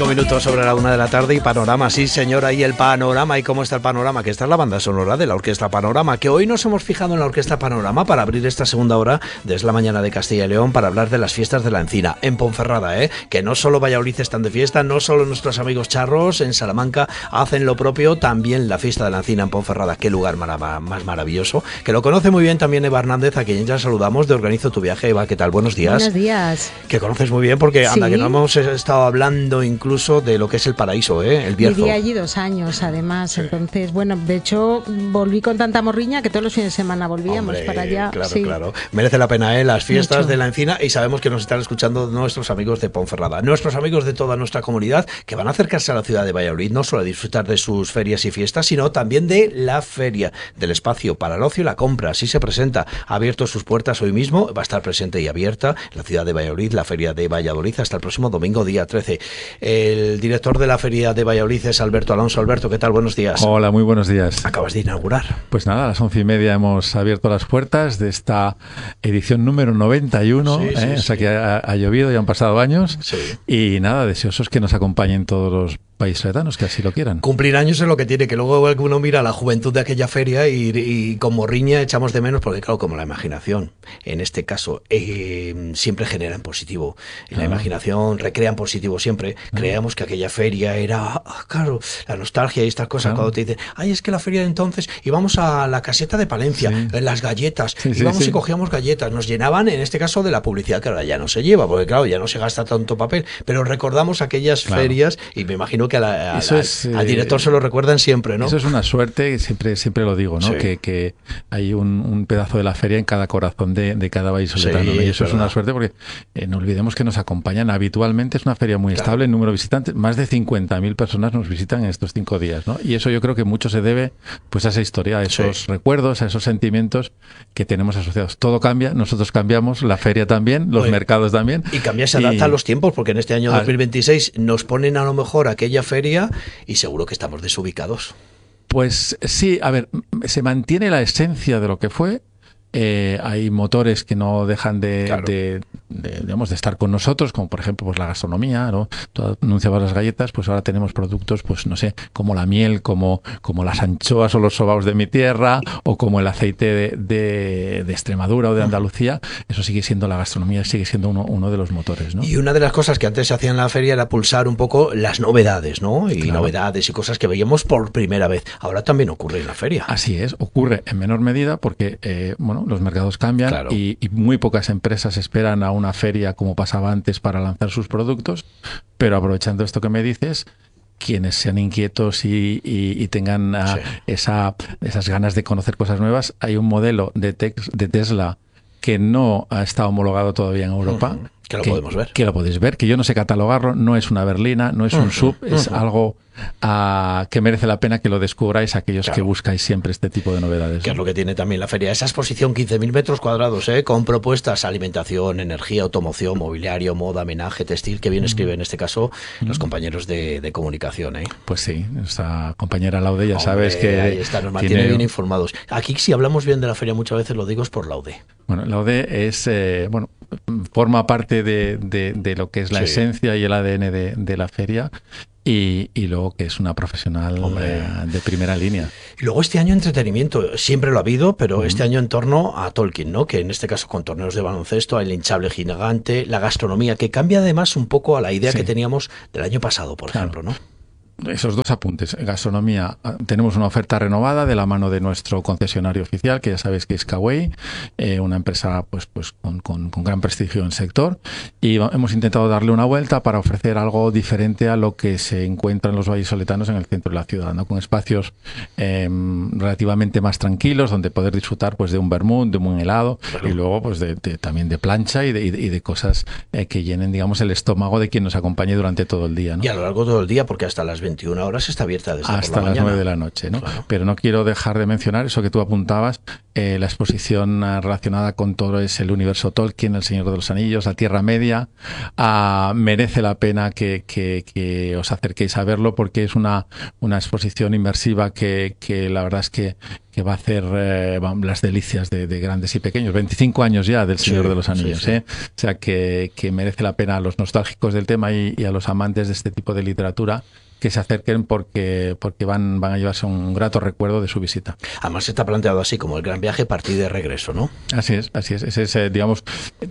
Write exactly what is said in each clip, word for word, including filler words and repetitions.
Cinco minutos sobre la una de la tarde y panorama, sí señora, y el panorama. ¿Y cómo está el panorama? Que esta es la banda sonora de la Orquesta Panorama, que hoy nos hemos fijado en la Orquesta Panorama para abrir esta segunda hora desde la mañana de Castilla y León para hablar de las fiestas de la Encina en Ponferrada, ¿eh? Que no solo Valladolid están de fiesta, no solo nuestros amigos charros en Salamanca hacen lo propio, también la fiesta de la Encina en Ponferrada. Qué lugar marav- más maravilloso, que lo conoce muy bien también Eva Hernández, a quien ya saludamos de Organizo tu Viaje. Eva, ¿qué tal? Buenos días. Buenos días. Que conoces muy bien porque anda, Sí. que no hemos estado hablando incluso de lo que es el paraíso, ¿eh? El Bierzo. Viví allí dos años, además. Sí. Entonces, bueno, de hecho, volví con tanta morriña que todos los fines de semana volvíamos. Hombre, para allá. Claro, sí. claro. Merece la pena, ¿eh? Las fiestas Mucho. de la Encina, y sabemos que nos están escuchando nuestros amigos de Ponferrada, nuestros amigos de toda nuestra comunidad que van a acercarse a la ciudad de Valladolid, no solo a disfrutar de sus ferias y fiestas, sino también de la feria, del espacio para el ocio y la compra. Así se presenta. Ha abierto sus puertas hoy mismo, va a estar presente y abierta en la ciudad de Valladolid, la feria de Valladolid, hasta el próximo domingo, día trece. El director de la feria de Valladolid es Alberto Alonso. Alberto, ¿qué tal? Buenos días. Hola, muy buenos días. Acabas de inaugurar. Pues nada, a las once y media hemos abierto las puertas de esta edición número noventa y uno, sí, sí, ¿eh? sí. O sea que ha, ha llovido y han pasado años. Sí. Y nada, deseosos que nos acompañen todos los vallisoletanos que así lo quieran. Cumplir años es lo que tiene, que luego uno mira la juventud de aquella feria y, y con morriña echamos de menos, porque claro, como la imaginación, en este caso, eh, siempre genera en positivo. En la Ah. imaginación recrea en positivo siempre. Ah. Creíamos que aquella feria era, ah, claro, la nostalgia y estas cosas, ah. cuando te dicen, ay, es que la feria de entonces íbamos a la caseta de Palencia, sí. las galletas, sí, íbamos sí, sí. y cogíamos galletas, nos llenaban, en este caso, de la publicidad, que ahora ya no se lleva, porque claro, ya no se gasta tanto papel, pero recordamos aquellas claro. ferias, y me imagino que a la, a, Eso es, al, al director se lo recuerdan siempre, ¿no? Eso es una suerte, siempre siempre lo digo, ¿no? Sí. Que, que hay un, un pedazo de la feria en cada corazón de, de cada vallisoletano, sí, ¿no? Y eso es, es una suerte porque eh, no olvidemos que nos acompañan habitualmente, es una feria muy claro. estable en número de visitantes, más de cincuenta mil personas nos visitan en estos cinco días, ¿no? Y eso yo creo que mucho se debe pues a esa historia, a esos sí. recuerdos, a esos sentimientos que tenemos asociados. Todo cambia, nosotros cambiamos, la feria también, los Oye, mercados también. Y cambia, se adapta y... a los tiempos, porque en este año dos mil veintiséis a... nos ponen a lo mejor aquella feria y seguro que estamos desubicados. Pues sí, a ver, se mantiene la esencia de lo que fue. Eh, hay motores que no dejan de, claro. de, de, digamos, de estar con nosotros, como por ejemplo pues la gastronomía, ¿no? Tú anunciabas las galletas, pues ahora tenemos productos, pues no sé, como la miel, como, como las anchoas o los sobaos de mi tierra, o como el aceite de, de, de Extremadura o de Andalucía. Eso sigue siendo la gastronomía, sigue siendo uno, uno de los motores, ¿no? Y una de las cosas que antes se hacía en la feria era pulsar un poco las novedades, ¿no? Y claro. novedades y cosas que veíamos por primera vez. Ahora también ocurre en la feria. Así es, ocurre en menor medida porque, eh, bueno, los mercados cambian claro. y, y muy pocas empresas esperan a una feria como pasaba antes para lanzar sus productos, pero aprovechando esto que me dices, quienes sean inquietos y, y, y tengan uh, sí. esa, esas ganas de conocer cosas nuevas, hay un modelo de, tex, de Tesla que no ha estado homologado todavía en Europa. Uh-huh. Que lo que, podemos ver. Que lo podéis ver, que yo no sé catalogarlo, no es una berlina, no es un uh-huh, sub, uh-huh. es algo uh, que merece la pena que lo descubráis aquellos claro. que buscáis siempre este tipo de novedades. Que ¿no? es lo que tiene también la feria. Esa exposición, quince mil metros cuadrados, ¿eh? Con propuestas, alimentación, energía, automoción, mobiliario, moda, menaje, textil, que bien uh-huh. escribe en este caso uh-huh. los compañeros de, de comunicación, ¿eh? Pues sí, nuestra compañera Laude, ya Hombre, sabes que ahí está, nos mantiene tiene... bien informados. Aquí, si hablamos bien de la feria, muchas veces lo digo es por Laude. Bueno, Laude es, eh, bueno, forma parte de, de, de lo que es la sí. esencia y el A D N de, de la feria y, y luego que es una profesional eh, de primera línea. Y luego este año entretenimiento, siempre lo ha habido, pero uh-huh. este año en torno a Tolkien, ¿no? Que en este caso con torneos de baloncesto, el hinchable gigante, la gastronomía, que cambia además un poco a la idea sí. que teníamos del año pasado, por claro. ejemplo, ¿no? Esos dos apuntes. Gastronomía, tenemos una oferta renovada de la mano de nuestro concesionario oficial, que ya sabéis que es Kawei, eh, una empresa pues, pues con, con, con gran prestigio en el sector, y hemos intentado darle una vuelta para ofrecer algo diferente a lo que se encuentra en los vallisoletanos en el centro de la ciudad, ¿no? Con espacios eh, relativamente más tranquilos, donde poder disfrutar pues de un vermut, de un buen helado, claro. y luego pues de, de, también de plancha y de, y de, y de cosas eh, que llenen, digamos, el estómago de quien nos acompañe durante todo el día, ¿no? Y a lo largo de todo el día, porque hasta las veintiuna horas está abierta desde hasta por la las mañana. nueve de la noche, ¿no? Claro. Pero no quiero dejar de mencionar eso que tú apuntabas, eh, la exposición uh, relacionada con todo es el universo Tolkien, El Señor de los Anillos, la Tierra Media. Uh, merece la pena que, que, que os acerquéis a verlo porque es una, una exposición inmersiva que, que la verdad es que, que va a hacer eh, las delicias de, de grandes y pequeños. veinticinco años ya del Señor sí, de los Anillos, sí, sí. ¿eh? O sea que, que merece la pena a los nostálgicos del tema y, y a los amantes de este tipo de literatura que se acerquen porque, porque van, van a llevarse un grato recuerdo de su visita. Además está planteado así como el gran viaje, partida y de regreso, ¿no? Así es, así es. Ese es eh, digamos,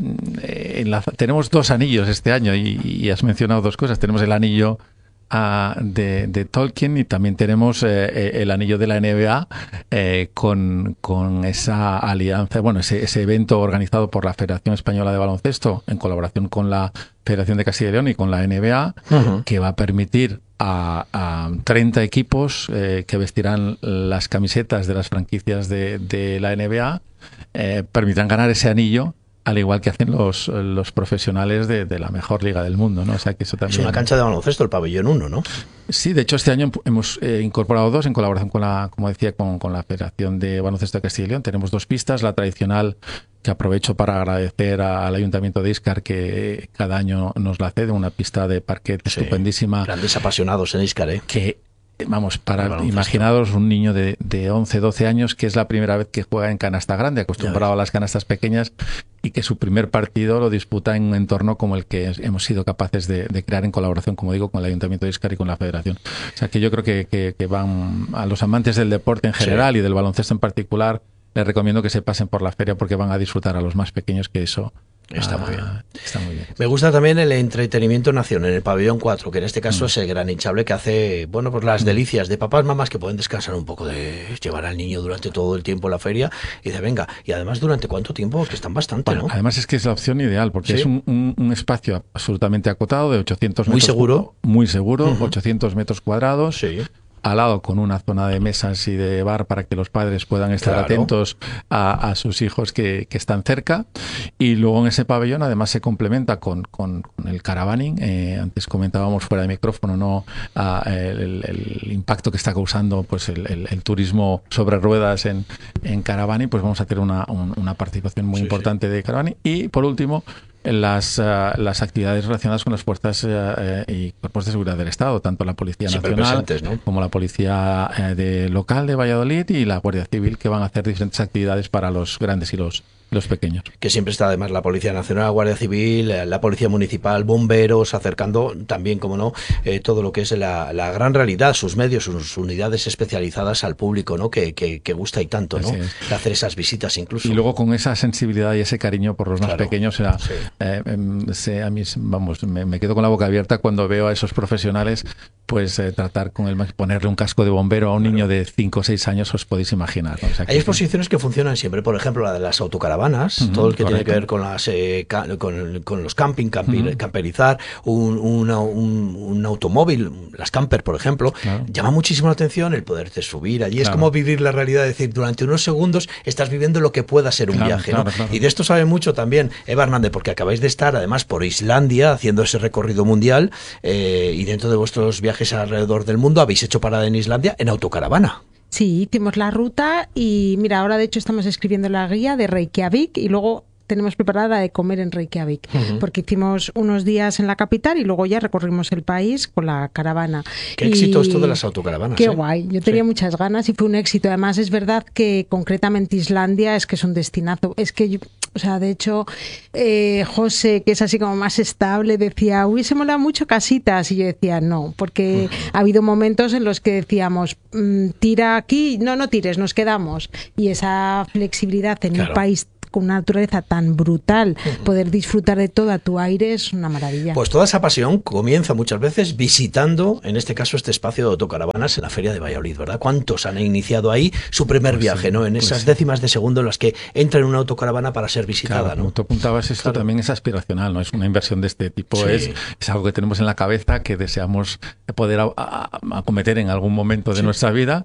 en la, tenemos dos anillos este año y, y has mencionado dos cosas. Tenemos el anillo uh, de, de Tolkien y también tenemos eh, el anillo de la N B A eh, con, con esa alianza, bueno, ese, ese evento organizado por la Federación Española de Baloncesto en colaboración con la Federación de Castilla y León y con la N B A, uh-huh. que va a permitir a, a treinta equipos eh, que vestirán las camisetas de las franquicias de, de la N B A, eh, permitirán ganar ese anillo, al igual que hacen los, los profesionales de, de la mejor liga del mundo, ¿no? O sea que eso también... Es una cancha de baloncesto, el pabellón uno, ¿no? Sí, de hecho este año hemos eh, incorporado dos en colaboración con la, como decía, con, con la Federación de Baloncesto de Castilla y León. Tenemos dos pistas, la tradicional, que aprovecho para agradecer a, al Ayuntamiento de Íscar que cada año nos la cede, una pista de parquet sí, estupendísima. Grandes apasionados en Íscar, ¿eh? Que, vamos, para imaginaros un niño de, de once, doce años que es la primera vez que juega en canasta grande, acostumbrado a las canastas pequeñas, y que su primer partido lo disputa en un entorno como el que hemos sido capaces de, de crear en colaboración, como digo, con el Ayuntamiento de Íscar y con la Federación. O sea que yo creo que, que, que van a los amantes del deporte en general sí. y del baloncesto en particular, les recomiendo que se pasen por la feria porque van a disfrutar a los más pequeños, que eso... Está, ah, muy bien. está muy bien. Me gusta también el entretenimiento nacional en el pabellón cuatro, que en este caso mm. es el gran hinchable que hace, bueno, pues las delicias de papás, mamás que pueden descansar un poco de llevar al niño durante todo el tiempo a la feria y de venga, y además durante cuánto tiempo, que están bastante, bueno, ¿no? Además es que es la opción ideal, porque ¿sí? es un, un, un espacio absolutamente acotado de ochocientos metros. Muy seguro. Muy seguro, uh-huh. ochocientos metros cuadrados. Sí. Al lado con una zona de mesas y de bar para que los padres puedan estar claro. atentos a, a sus hijos que, que están cerca. Y luego en ese pabellón además se complementa con, con, con el caravaning. Eh, antes comentábamos fuera de micrófono, ¿no? Ah, el, el impacto que está causando pues el, el, el turismo sobre ruedas en, en caravaning. Pues vamos a tener una, un, una participación muy sí, importante sí. de caravaning. Y por último, Las, uh, las actividades relacionadas con las fuerzas uh, y cuerpos de seguridad del Estado, tanto la Policía Siempre Nacional presentes, ¿no? como la Policía uh, de local de Valladolid y la Guardia Civil, que van a hacer diferentes actividades para los grandes y los los pequeños. Que siempre está además la Policía Nacional, la Guardia Civil, la Policía Municipal, bomberos, acercando también, como no, eh, todo lo que es la, la gran realidad, sus medios, sus unidades especializadas al público, ¿no? Que, que, que gusta y tanto, ¿no? De hacer esas visitas incluso. Y luego con esa sensibilidad y ese cariño por los más claro, pequeños, era, sí. eh, eh, se, a mí, vamos, me, me quedo con la boca abierta cuando veo a esos profesionales, pues eh, tratar con el ponerle un casco de bombero a un claro. niño de cinco o seis años, os podéis imaginar, ¿no? O sea, hay exposiciones que funcionan siempre, por ejemplo, la de las autocaravanas. Uh-huh, todo el que correcto. tiene que ver con las eh, ca, con, con los camping, campi, uh-huh. camperizar, un, una, un, un automóvil, las camper, por ejemplo, claro. llama muchísimo la atención el poderte subir allí. Claro. Es como vivir la realidad, es decir, durante unos segundos estás viviendo lo que pueda ser un claro, viaje. Claro, ¿no? claro. Y de esto sabe mucho también Eva Hernández, porque acabáis de estar además por Islandia haciendo ese recorrido mundial eh, y dentro de vuestros viajes alrededor del mundo habéis hecho parada en Islandia en autocaravana. Sí, hicimos la ruta y mira, ahora de hecho estamos escribiendo la guía de Reykjavik y luego tenemos preparada de comer en Reykjavik, uh-huh. porque hicimos unos días en la capital y luego ya recorrimos el país con la caravana. Qué y éxito esto de las autocaravanas. Qué ¿eh? guay, yo tenía sí. muchas ganas y fue un éxito. Además es verdad que concretamente Islandia es que es un destinazo. Es que yo, o sea, de hecho, eh, José, que es así como más estable, decía, hubiese molado mucho casitas. Y yo decía, no, porque uh-huh. ha habido momentos en los que decíamos, tira aquí, no, no tires, nos quedamos. Y esa flexibilidad en claro. un país con una naturaleza tan brutal, uh-huh. poder disfrutar de todo a tu aire es una maravilla. Pues toda esa pasión comienza muchas veces visitando, en este caso, este espacio de autocaravanas en la Feria de Valladolid, ¿verdad? ¿Cuántos han iniciado ahí su primer pues viaje, sí, ¿no? En pues esas sí. décimas de segundo en las que entra en una autocaravana para ser visitada, claro, ¿no? Como tú apuntabas, esto claro. también es aspiracional, ¿no? Es una inversión de este tipo, sí. es, es algo que tenemos en la cabeza, que deseamos poder a, a, acometer en algún momento de sí. nuestra vida.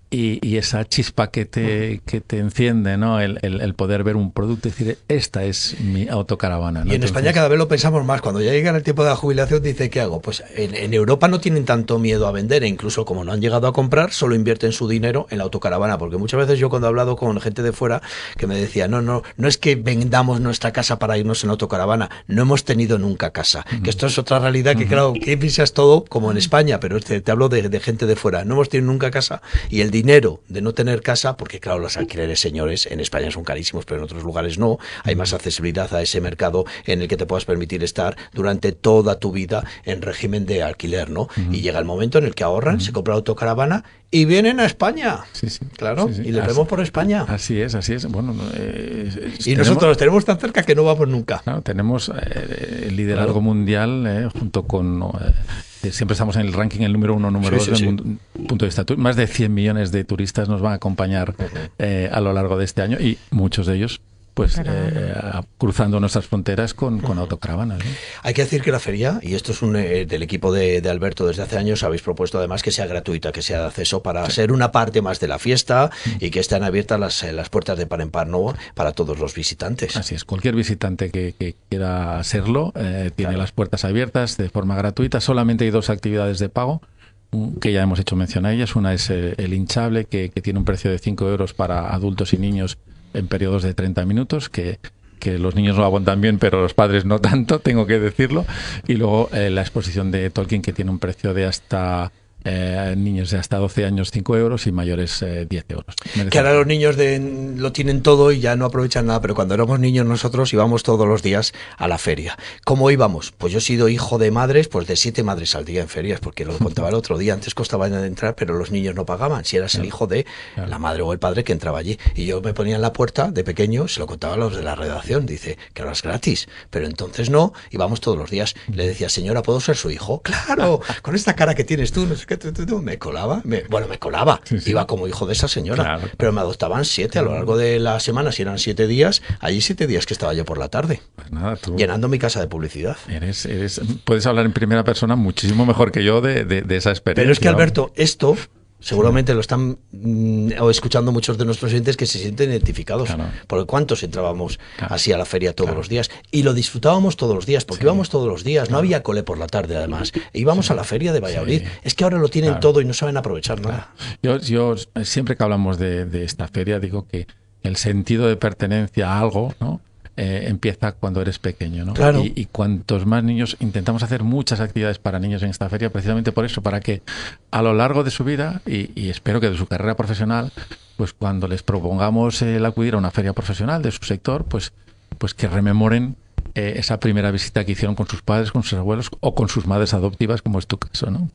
Y, y esa chispa que te, que te enciende, ¿no? El, el, el poder ver un producto y decir, esta es mi autocaravana, ¿no? Y en Entonces, España cada vez lo pensamos más. Cuando ya llega el tiempo de la jubilación, dice, ¿qué hago? Pues en, en Europa no tienen tanto miedo a vender, e incluso como no han llegado a comprar, solo invierten su dinero en la autocaravana. Porque muchas veces yo cuando he hablado con gente de fuera, que me decía, no, no, no es que vendamos nuestra casa para irnos en autocaravana, no hemos tenido nunca casa. Uh-huh. Que esto es otra realidad que, uh-huh. claro, que piensas todo como en España, pero te, te hablo de, de gente de fuera. No hemos tenido nunca casa, y el dinero de no tener casa, porque claro, los alquileres, señores, en España son carísimos, pero en otros lugares no, hay más accesibilidad a ese mercado en el que te puedas permitir estar durante toda tu vida en régimen de alquiler, ¿no? Uh-huh. Y llega el momento en el que ahorran, uh-huh. se compran autocaravana y vienen a España. Sí, sí. Claro, sí, sí. Y les vemos por España. Así es, así es. Bueno, eh, y tenemos, nosotros los tenemos tan cerca que no vamos nunca. Claro, tenemos eh, el liderazgo claro. mundial eh, junto con... Eh, siempre estamos en el ranking, el número uno, número sí, dos, sí, desde sí. un punto de vista. Más de cien millones de turistas nos van a acompañar uh-huh. eh, a lo largo de este año, y muchos de ellos pues eh, cruzando nuestras fronteras con, con autocaravanas, ¿no? Hay que decir que la feria, y esto es un eh, del equipo de, de Alberto desde hace años, habéis propuesto además que sea gratuita, que sea de acceso para sí. ser una parte más de la fiesta mm. y que estén abiertas las, las puertas de par en par, ¿no? Para todos los visitantes. Así es, cualquier visitante que, que quiera serlo eh, tiene claro. las puertas abiertas de forma gratuita. Solamente hay dos actividades de pago que ya hemos hecho mención a ellas. Una es el, el hinchable, que, que tiene un precio de cinco euros para adultos y niños en periodos de treinta minutos, que, que los niños lo aguantan bien, pero los padres no tanto, tengo que decirlo. Y luego eh, la exposición de Tolkien, que tiene un precio de hasta... Eh, niños de hasta doce años cinco euros y mayores eh, diez euros. Merece que ahora los niños de, lo tienen todo y ya no aprovechan nada, pero cuando éramos niños nosotros íbamos todos los días a la feria. ¿Cómo íbamos? Pues yo he sido hijo de madres, pues de siete madres al día en ferias, porque lo contaba el otro día, antes costaba entrar, pero los niños no pagaban, si eras claro. el hijo de claro. la madre o el padre que entraba allí. Y yo me ponía en la puerta de pequeño, se lo contaba a los de la redacción, dice que ahora es gratis, pero entonces no, íbamos todos los días. Le decía, señora, ¿puedo ser su hijo? Claro, con esta cara que tienes tú, no sé qué. Me colaba, me, bueno, me colaba, sí, sí. iba como hijo de esa señora, claro. pero me adoptaban siete a lo largo de la semana, si eran siete días, allí siete días que estaba yo por la tarde, pues nada, tú llenando mi casa de publicidad. Eres, eres, puedes hablar en primera persona muchísimo mejor que yo de, de, de esa experiencia. Pero es que, Alberto, esto... seguramente lo están mm, o escuchando muchos de nuestros oyentes que se sienten identificados. Claro. Porque cuántos entrábamos claro. así a la feria todos claro. los días y lo disfrutábamos todos los días, porque sí. íbamos todos los días, no había cole por la tarde además, e íbamos sí. a la feria de Valladolid. Sí. Es que ahora lo tienen claro. todo y no saben aprovechar nada. Claro. Yo, yo siempre que hablamos de, de esta feria digo que el sentido de pertenencia a algo, ¿no? Eh, empieza cuando eres pequeño, ¿no? Claro. Y, y cuantos más niños, intentamos hacer muchas actividades para niños en esta feria, precisamente por eso, para que a lo largo de su vida, y, y espero que de su carrera profesional, pues cuando les propongamos el acudir a una feria profesional de su sector, pues, pues que rememoren eh, esa primera visita que hicieron con sus padres, con sus abuelos o con sus madres adoptivas, como es tu caso, ¿no?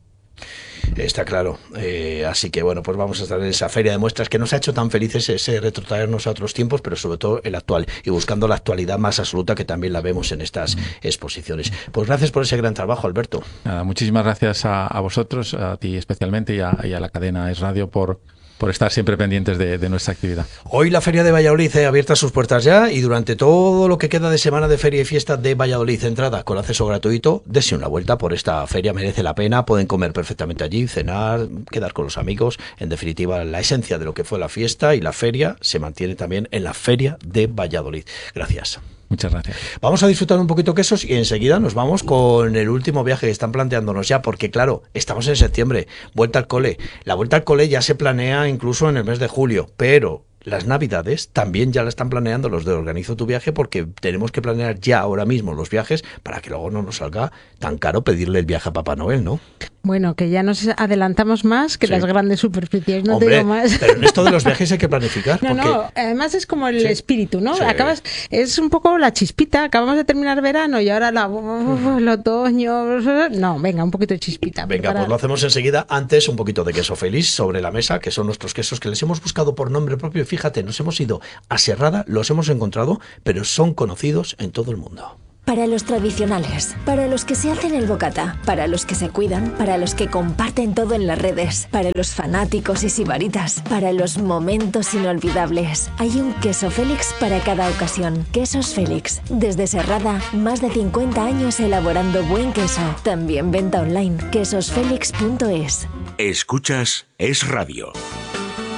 Está claro, eh, así que bueno, pues vamos a estar en esa feria de muestras que nos ha hecho tan felices ese retrotraernos a otros tiempos, pero sobre todo el actual, y buscando la actualidad más absoluta que también la vemos en estas exposiciones. Pues gracias por ese gran trabajo, Alberto. Nada, muchísimas gracias a, a vosotros, a ti especialmente y a, y a la cadena Es Radio por... por estar siempre pendientes de, de nuestra actividad. Hoy la Feria de Valladolid ha abierto sus puertas ya y durante todo lo que queda de semana de Feria y Fiesta de Valladolid, entrada con acceso gratuito, dese una vuelta por esta feria, merece la pena, pueden comer perfectamente allí, cenar, quedar con los amigos, en definitiva la esencia de lo que fue la fiesta y la feria se mantiene también en la Feria de Valladolid. Gracias. Muchas gracias. Vamos a disfrutar un poquito quesos y enseguida nos vamos con el último viaje que están planteándonos ya, porque claro, estamos en septiembre, vuelta al cole. La vuelta al cole ya se planea incluso en el mes de julio, pero las navidades también ya la están planeando los de Organizo tu Viaje, porque tenemos que planear ya ahora mismo los viajes para que luego no nos salga tan caro pedirle el viaje a Papá Noel, ¿no? Bueno, que ya nos adelantamos más que sí. las grandes superficies, no Hombre, te digo más. Pero en esto de los viajes hay que planificar. No, porque... no, además es como el sí. espíritu, ¿no? Sí. Acabas, es un poco la chispita, acabamos de terminar verano y ahora la, el otoño, no, venga, un poquito de chispita. Venga, preparar. Pues lo hacemos enseguida. Antes, un poquito de queso feliz sobre la mesa, que son nuestros quesos que les hemos buscado por nombre propio. Fíjate, nos hemos ido a Serrada, los hemos encontrado, pero son conocidos en todo el mundo. Para los tradicionales, para los que se hacen el bocata, para los que se cuidan, para los que comparten todo en las redes, para los fanáticos y sibaritas, para los momentos inolvidables. Hay un queso Félix para cada ocasión. Quesos Félix. Desde Serrada, más de cincuenta años elaborando buen queso. También venta online. quesos félix punto es. Escuchas Es Radio.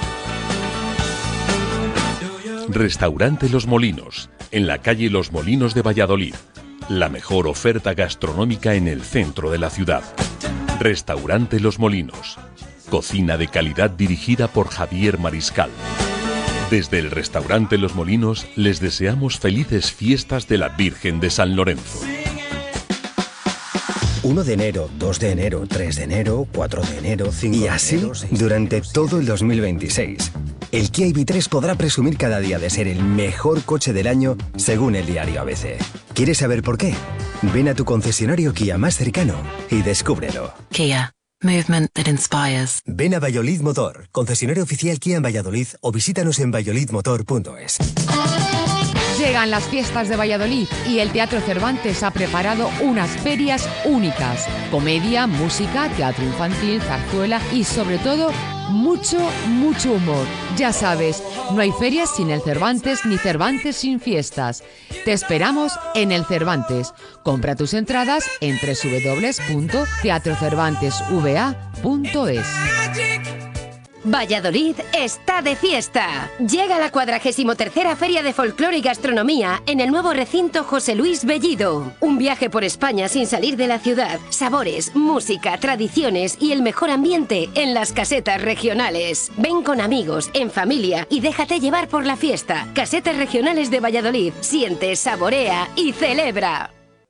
Restaurante Los Molinos, en la calle Los Molinos de Valladolid. La mejor oferta gastronómica en el centro de la ciudad. Restaurante Los Molinos. Cocina de calidad dirigida por Javier Mariscal. Desde el Restaurante Los Molinos les deseamos felices fiestas de la Virgen de San Lorenzo. uno de enero, dos de enero, tres de enero, cuatro de enero, cinco de enero... Y así durante todo el dos mil veintiséis. El Kia I V tres podrá presumir cada día de ser el mejor coche del año según el diario A B C. ¿Quieres saber por qué? Ven a tu concesionario Kia más cercano y descúbrelo. Kia. Movement that inspires. Ven a Valladolid Motor, concesionario oficial Kia en Valladolid, o visítanos en valladolid motor punto es. Llegan las fiestas de Valladolid y el Teatro Cervantes ha preparado unas ferias únicas. Comedia, música, teatro infantil, zarzuela y sobre todo mucho, mucho humor. Ya sabes, no hay ferias sin el Cervantes ni Cervantes sin fiestas. Te esperamos en el Cervantes. Compra tus entradas en doble u doble u doble u punto teatro cervantes v a punto es. Valladolid está de fiesta. Llega la cuadragésimo tercera Feria de Folclore y Gastronomía en el nuevo recinto José Luis Bellido. Un viaje por España sin salir de la ciudad. Sabores, música, tradiciones y el mejor ambiente en las casetas regionales. Ven con amigos, en familia y déjate llevar por la fiesta. Casetas regionales de Valladolid. Siente, saborea y celebra.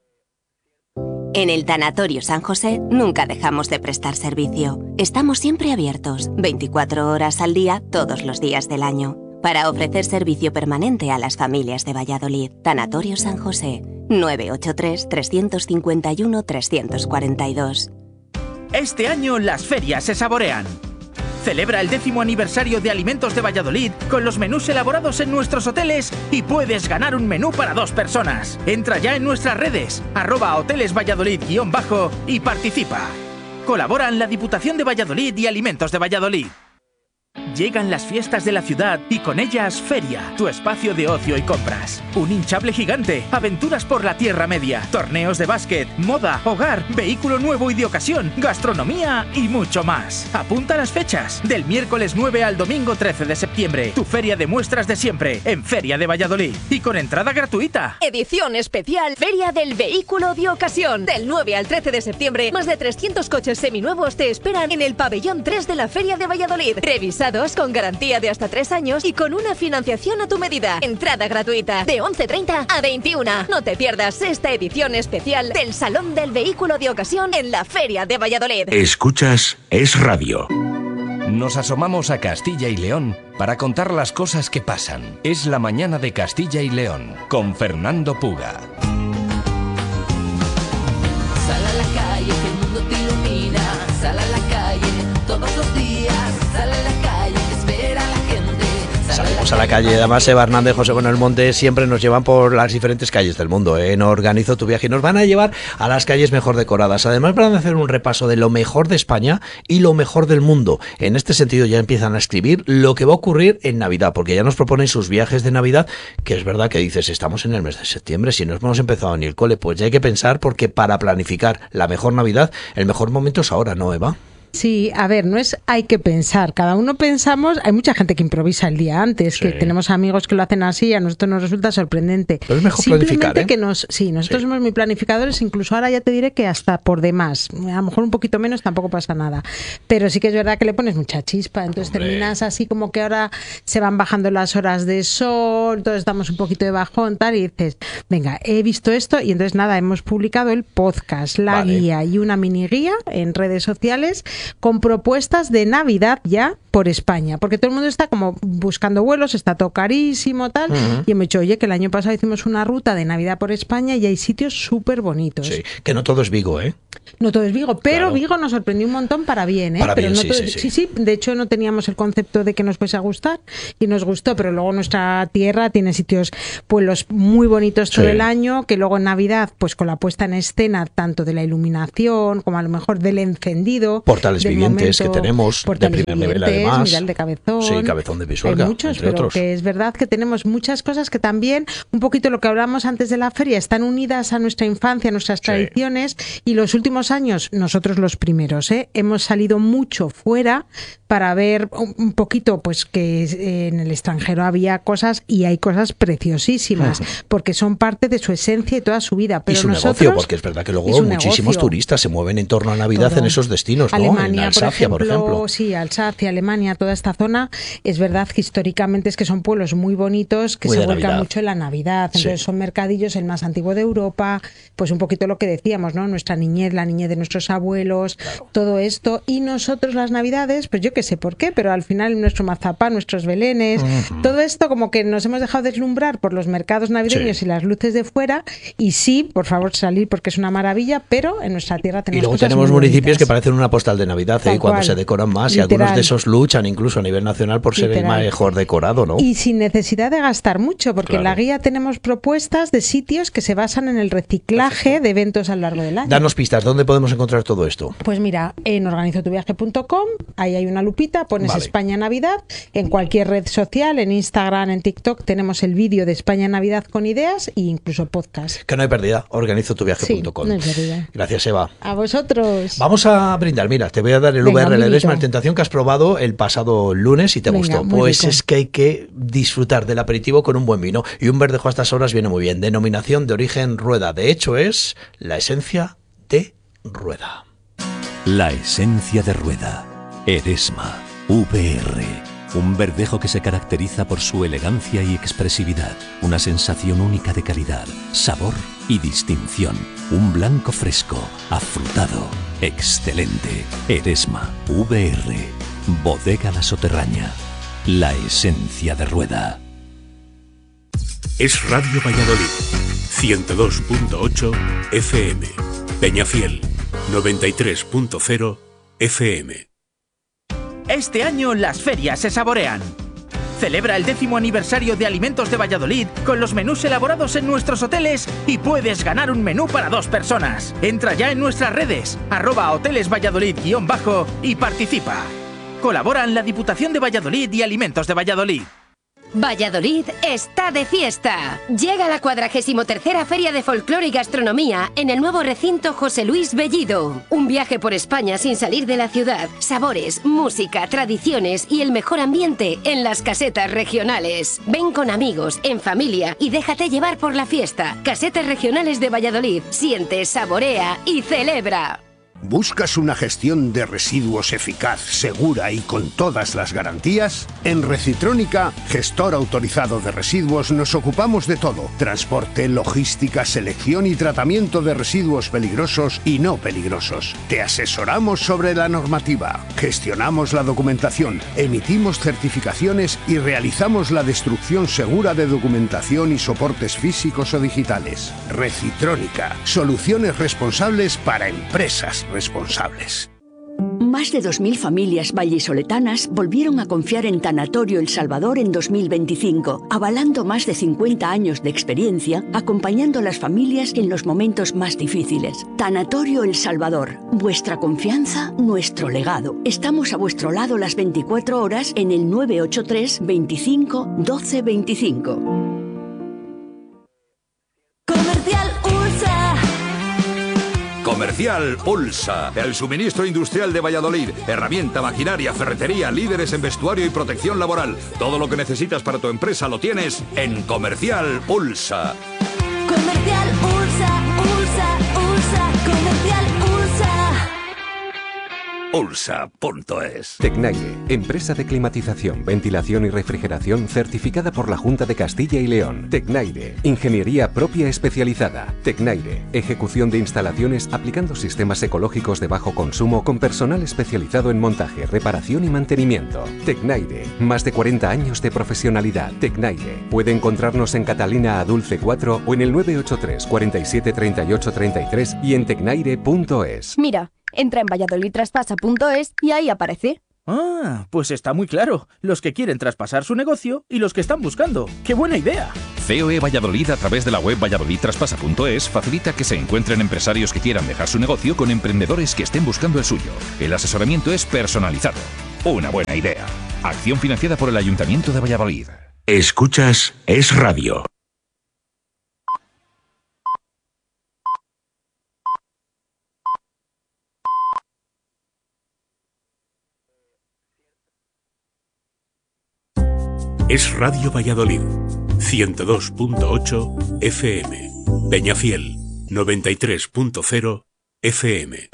En el Tanatorio San José nunca dejamos de prestar servicio. Estamos siempre abiertos, veinticuatro horas al día, todos los días del año, para ofrecer servicio permanente a las familias de Valladolid. Tanatorio San José, nueve ocho tres, tres cinco uno, tres cuatro dos. Este año las ferias se saborean. Celebra el décimo aniversario de Alimentos de Valladolid con los menús elaborados en nuestros hoteles y puedes ganar un menú para dos personas. Entra ya en nuestras redes, arroba hoteles Valladolid guión bajo y participa. Colaboran la Diputación de Valladolid y Alimentos de Valladolid. Llegan las fiestas de la ciudad y con ellas Feria, tu espacio de ocio y compras. Un hinchable gigante, aventuras por la Tierra Media, torneos de básquet, moda, hogar, vehículo nuevo y de ocasión, gastronomía y mucho más. Apunta las fechas, del miércoles nueve al domingo trece de septiembre. Tu feria de muestras de siempre, en Feria de Valladolid. Y con entrada gratuita. Edición especial Feria del Vehículo de Ocasión. Del nueve al trece de septiembre, más de trescientos coches seminuevos te esperan en el pabellón tres de la Feria de Valladolid. Revisados con garantía de hasta tres años y con una financiación a tu medida. Entrada gratuita de once treinta a veintiuna. No te pierdas esta edición especial del Salón del Vehículo de Ocasión en la Feria de Valladolid. Escuchas Es Radio. Nos asomamos a Castilla y León para contar las cosas que pasan. Es la mañana de Castilla y León con Fernando Puga. Sal a la calle, que el mundo te ilumina. Sal a la calle todos los días. Sal a la calle, que espera la gente. Salimos a la calle, además Eva Hernández, José Manuel Monte siempre nos llevan por las diferentes calles del mundo, ¿eh? No Organizo tu viaje y nos van a llevar a las calles mejor decoradas. Además van a hacer un repaso de lo mejor de España y lo mejor del mundo. En este sentido ya empiezan a escribir lo que va a ocurrir en Navidad, porque ya nos proponen sus viajes de Navidad, que es verdad que dices, estamos en el mes de septiembre, si no hemos empezado ni el cole, pues ya hay que pensar, porque para planificar la mejor Navidad, el mejor momento es ahora, ¿no, Eva? Sí, a ver, no es hay que pensar, cada uno pensamos, hay mucha gente que improvisa el día antes, sí. Que tenemos amigos que lo hacen así y a nosotros nos resulta sorprendente. Pero es mejor Simplemente planificar, ¿eh? que nos, sí, nosotros sí. somos muy planificadores, incluso ahora ya te diré que hasta por demás, a lo mejor un poquito menos tampoco pasa nada, pero sí que es verdad que le pones mucha chispa, entonces Hombre. terminas así como que ahora se van bajando las horas de sol, todos estamos un poquito de bajón, tal, y dices, venga, he visto esto y entonces nada, hemos publicado el podcast, la vale. guía y una mini guía en redes sociales con propuestas de Navidad ya por España, porque todo el mundo está como buscando vuelos, está todo carísimo, tal, uh-huh. y hemos dicho, oye, que el año pasado hicimos una ruta de Navidad por España y hay sitios súper bonitos. Sí, que no todo es Vigo, ¿eh? No todo es Vigo, pero claro. Vigo nos sorprendió un montón para bien, ¿eh? Para pero bien, no sí, todo, sí, sí. sí, sí, de hecho no teníamos el concepto de que nos fuese a gustar y nos gustó, pero luego nuestra tierra tiene sitios, pueblos muy bonitos todo sí. el año, que luego en Navidad, pues con la puesta en escena tanto de la iluminación como a lo mejor del encendido. Portal portales vivientes que tenemos, de primer nivel además. Mira el de Cabezón. Sí, Cabezón de Pisuerga, hay muchos, entre pero otros. que es verdad que tenemos muchas cosas que también, un poquito lo que hablamos antes de la feria, están unidas a nuestra infancia, a nuestras sí. tradiciones, y los últimos años, nosotros los primeros, ¿eh? hemos salido mucho fuera para ver un poquito pues que en el extranjero había cosas y hay cosas preciosísimas, uh-huh. porque son parte de su esencia y toda su vida. Pero y su nosotros, negocio, porque es verdad que luego muchísimos negocio. turistas se mueven en torno a Navidad Todo. en esos destinos, ¿no? Alemania, en Alsacia, por ejemplo, por ejemplo. Sí, Alsacia, Alemania, toda esta zona, es verdad que históricamente es que son pueblos muy bonitos que muy se vuelcan mucho en la Navidad. Entonces sí. son mercadillos el más antiguo de Europa, pues un poquito lo que decíamos, ¿no? Nuestra niñez, la niñez de nuestros abuelos, claro. todo esto. Y nosotros las Navidades, pues yo qué sé por qué, pero al final nuestro mazapán, nuestros belenes, uh-huh. todo esto como que nos hemos dejado deslumbrar por los mercados navideños sí. y las luces de fuera. Y sí, por favor, salir porque es una maravilla, pero en nuestra tierra tenemos Y luego cosas tenemos muy municipios bonitas. que parecen una postal de Navidad, ¿eh? cuando se decoran más, Literal. y algunos de esos luchan incluso a nivel nacional por ser Literal. el mejor decorado, ¿no? Y sin necesidad de gastar mucho, porque claro. en la guía tenemos propuestas de sitios que se basan en el reciclaje Perfecto. de eventos a lo largo del año. Danos pistas, ¿dónde podemos encontrar todo esto? Pues mira, en organizo tu viaje punto com, ahí hay una lupita, pones vale. España Navidad, en cualquier red social, en Instagram, en TikTok, tenemos el vídeo de España Navidad con ideas e incluso podcast. Que no hay pérdida, organizo tu viaje punto com. Sí, no hay pérdida. Gracias, Eva. A vosotros. Vamos a brindar, mira, te voy a dar el Venga, V R Ledesma Tentación que has probado el pasado lunes y te Venga, gustó. Pues rico. Es que hay que disfrutar del aperitivo con un buen vino, y un verdejo a estas horas viene muy bien. Denominación de origen Rueda, de hecho es la esencia de Rueda. La esencia de Rueda, Eresma, V R. Un verdejo que se caracteriza por su elegancia y expresividad, una sensación única de calidad, sabor y distinción. Un blanco fresco, afrutado, excelente. Eresma, V R, Bodega La Soterraña, la esencia de Rueda. Es Radio Valladolid, ciento dos punto ocho F M, Peñafiel, noventa y tres punto cero F M. Este año las ferias se saborean. Celebra el décimo aniversario de Alimentos de Valladolid con los menús elaborados en nuestros hoteles y puedes ganar un menú para dos personas. Entra ya en nuestras redes, arroba hoteles Valladolid guión bajo y participa. Colaboran la Diputación de Valladolid y Alimentos de Valladolid. Valladolid está de fiesta. Llega la cuadragésimo tercera Feria de Folclore y Gastronomía en el nuevo recinto José Luis Bellido. Un viaje por España sin salir de la ciudad. Sabores, música, tradiciones y el mejor ambiente en las casetas regionales. Ven con amigos, en familia y déjate llevar por la fiesta. Casetas regionales de Valladolid. Siente, saborea y celebra. ¿Buscas una gestión de residuos eficaz, segura y con todas las garantías? En Recitrónica, gestor autorizado de residuos, nos ocupamos de todo. Transporte, logística, selección y tratamiento de residuos peligrosos y no peligrosos. Te asesoramos sobre la normativa, gestionamos la documentación, emitimos certificaciones y realizamos la destrucción segura de documentación y soportes físicos o digitales. Recitrónica, soluciones responsables para empresas responsables. Más de dos mil familias vallisoletanas volvieron a confiar en Tanatorio El Salvador en dos mil veinticinco, avalando más de cincuenta años de experiencia, acompañando a las familias en los momentos más difíciles. Tanatorio El Salvador, vuestra confianza, nuestro legado. Estamos a vuestro lado las veinticuatro horas en el nueve ocho tres, veinticinco, doce veinticinco. Comercial Ursa. Comercial Ulsa, el suministro industrial de Valladolid. Herramienta, maquinaria, ferretería, líderes en vestuario y protección laboral. Todo lo que necesitas para tu empresa lo tienes en Comercial Ulsa. Comercial Ursa, Ursa, Ursa, Comercial Ursa. Ulsa punto es. Tecnaire, empresa de climatización, ventilación y refrigeración certificada por la Junta de Castilla y León. Tecnaire, ingeniería propia especializada. Tecnaire, ejecución de instalaciones aplicando sistemas ecológicos de bajo consumo con personal especializado en montaje, reparación y mantenimiento. Tecnaire, más de cuarenta años de profesionalidad. Tecnaire, puede encontrarnos en Catalina Adulce cuatro o en el nueve ocho tres, cuarenta y siete, treinta y ocho, treinta y tres y en tecnaire punto es. Mira, entra en valladolid traspasa punto es y ahí aparece. Ah, pues está muy claro. Los que quieren traspasar su negocio y los que están buscando. ¡Qué buena idea! C O E Valladolid, a través de la web valladolid traspasa punto es, facilita que se encuentren empresarios que quieran dejar su negocio con emprendedores que estén buscando el suyo. El asesoramiento es personalizado. Una buena idea. Acción financiada por el Ayuntamiento de Valladolid. Escuchas Es Radio. Es Radio Valladolid, ciento dos punto ocho F M. Peñafiel, noventa y tres punto cero F M.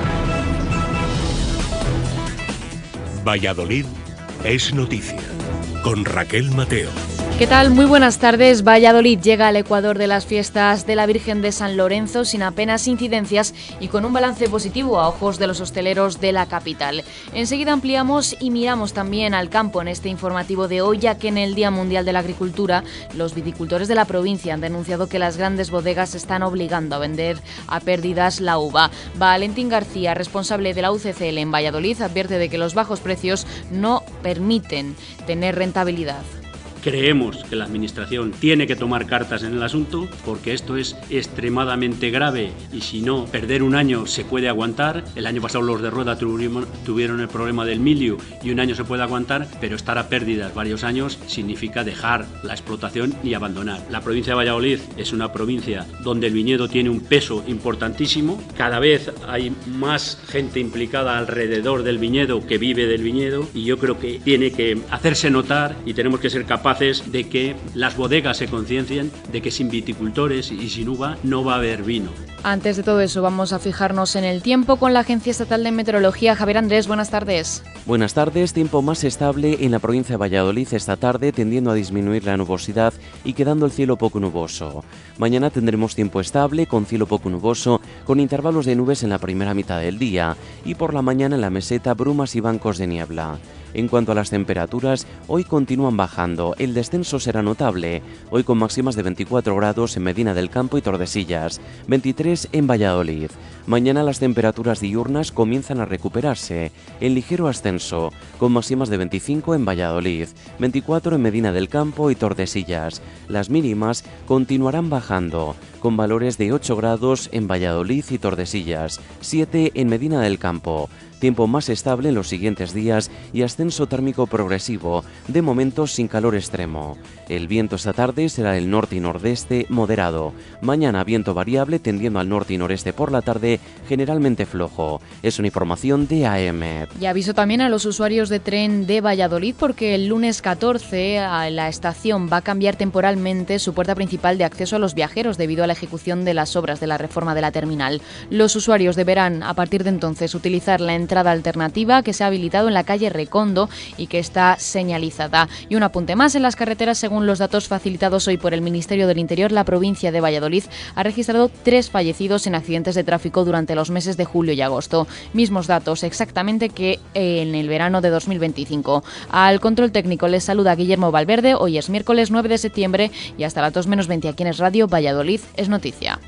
Valladolid es noticia, con Raquel Mateo. ¿Qué tal? Muy buenas tardes. Valladolid llega al ecuador de las fiestas de la Virgen de San Lorenzo sin apenas incidencias y con un balance positivo a ojos de los hosteleros de la capital. Enseguida ampliamos y miramos también al campo en este informativo de hoy, ya que en el Día Mundial de la Agricultura los viticultores de la provincia han denunciado que las grandes bodegas están obligando a vender a pérdidas la uva. Valentín García, responsable de la U C C L en Valladolid, advierte de que los bajos precios no permiten tener rentabilidad. Creemos que la Administración tiene que tomar cartas en el asunto porque esto es extremadamente grave y si no, perder un año se puede aguantar. El año pasado los de Rueda tuvieron el problema del milio y un año se puede aguantar, pero estar a pérdidas varios años significa dejar la explotación y abandonar. La provincia de Valladolid es una provincia donde el viñedo tiene un peso importantísimo. Cada vez hay más gente implicada alrededor del viñedo que vive del viñedo y yo creo que tiene que hacerse notar y tenemos que ser capaces de que las bodegas se conciencien de que sin viticultores y sin uva no va a haber vino. Antes de todo eso, vamos a fijarnos en el tiempo con la Agencia Estatal de Meteorología. Javier Andrés, buenas tardes. Buenas tardes. Tiempo más estable en la provincia de Valladolid esta tarde, tendiendo a disminuir la nubosidad y quedando el cielo poco nuboso. Mañana tendremos tiempo estable, con cielo poco nuboso, con intervalos de nubes en la primera mitad del día y por la mañana en la meseta brumas y bancos de niebla. En cuanto a las temperaturas, hoy continúan bajando, el descenso será notable, hoy con máximas de veinticuatro grados en Medina del Campo y Tordesillas, veintitrés en Valladolid. Mañana las temperaturas diurnas comienzan a recuperarse, en ligero ascenso, con máximas de veinticinco en Valladolid, veinticuatro en Medina del Campo y Tordesillas. Las mínimas continuarán bajando, con valores de ocho grados en Valladolid y Tordesillas, siete en Medina del Campo. Tiempo más estable en los siguientes días y ascenso térmico progresivo, de momento sin calor extremo. El viento esta tarde será del norte y nordeste moderado. Mañana viento variable tendiendo al norte y noreste por la tarde, generalmente flojo. Es una información de A M. Y aviso también a los usuarios de tren de Valladolid porque el lunes catorce la estación va a cambiar temporalmente su puerta principal de acceso a los viajeros debido a la ejecución de las obras de la reforma de la terminal. Los usuarios deberán a partir de entonces utilizar la entrada entrada alternativa que se ha habilitado en la calle Recondo y que está señalizada. Y un apunte más, en las carreteras, según los datos facilitados hoy por el Ministerio del Interior, la provincia de Valladolid ha registrado tres fallecidos en accidentes de tráfico durante los meses de julio y agosto. Mismos datos exactamente que en el verano de dos mil veinticinco. Al control técnico les saluda Guillermo Valverde. Hoy es miércoles nueve de septiembre y hasta las dos menos veinte aquí en Es Radio, Valladolid es noticia.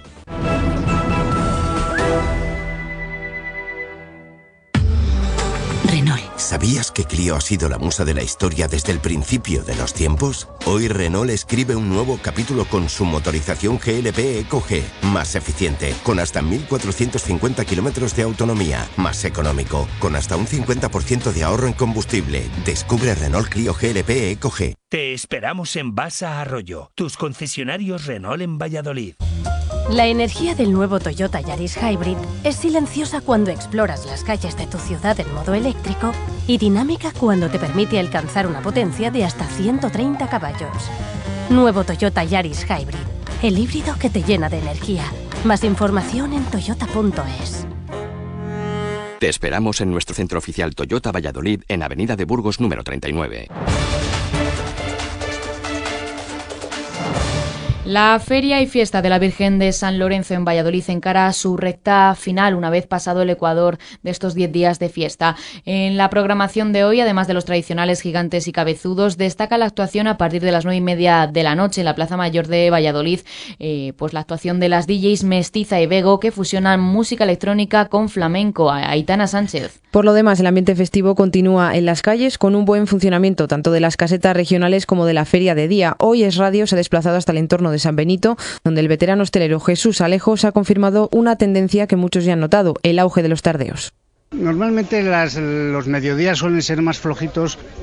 ¿Sabías que Clio ha sido la musa de la historia desde el principio de los tiempos? Hoy Renault escribe un nuevo capítulo con su motorización G L P Eco G, más eficiente, con hasta mil cuatrocientos cincuenta kilómetros de autonomía, más económico, con hasta un cincuenta por ciento de ahorro en combustible. Descubre Renault Clio G L P Eco G. Te esperamos en Basa Arroyo, tus concesionarios Renault en Valladolid. La energía del nuevo Toyota Yaris Hybrid es silenciosa cuando exploras las calles de tu ciudad en modo eléctrico y dinámica cuando te permite alcanzar una potencia de hasta ciento treinta caballos. Nuevo Toyota Yaris Hybrid, el híbrido que te llena de energía. Más información en toyota punto es. Te esperamos en nuestro centro oficial Toyota Valladolid en Avenida de Burgos número treinta y nueve. La feria y fiesta de la Virgen de San Lorenzo en Valladolid encara su recta final una vez pasado el ecuador de estos diez días de fiesta. En la programación de hoy, además de los tradicionales gigantes y cabezudos, destaca la actuación a partir de las nueve y media de la noche en la Plaza Mayor de Valladolid, eh, pues la actuación de las D Js Mestiza y Bego, que fusionan música electrónica con flamenco. Aitana Sánchez. Por lo demás, el ambiente festivo continúa en las calles con un buen funcionamiento tanto de las casetas regionales como de la feria de día. Hoy Es Radio se ha desplazado hasta el entorno de San Benito, donde el veterano hostelero Jesús Alejos ha confirmado una tendencia que muchos ya han notado: el auge de los tardeos. Normalmente las, los mediodías suelen ser más flojitos